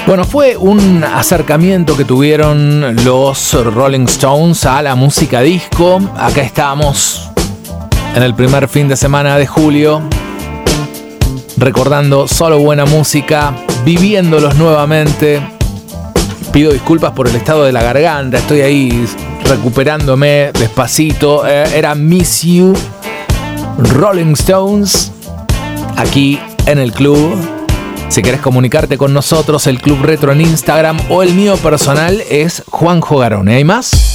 Bueno, fue un acercamiento que tuvieron los Rolling Stones a la música disco. Acá estamos en el primer fin de semana de julio, recordando solo buena música, viviéndolos nuevamente. Pido disculpas por el estado de la garganta, estoy ahí recuperándome despacito. Era Miss You, Rolling Stones, aquí en el club. Si querés comunicarte con nosotros, el Club Retro en Instagram o el mío personal es Juanjo Garone. ¿Hay más?